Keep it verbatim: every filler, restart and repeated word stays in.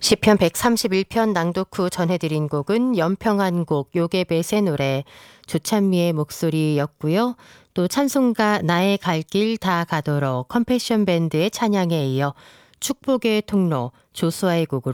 시편 백삼십일 편 낭독 후 전해드린 곡은 연평한 곡 요게벳의 노래 조찬미의 목소리였고요. 또 찬송가 나의 갈 길 다 가도록 컴패션 밴드의 찬양에 이어 축복의 통로 조수아의 곡으로